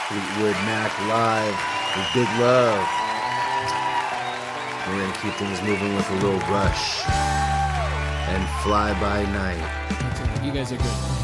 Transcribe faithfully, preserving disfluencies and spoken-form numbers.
Fleetwood Mac live with Big Love. We're gonna keep things moving with a little Rush and Fly By Night. You guys are good.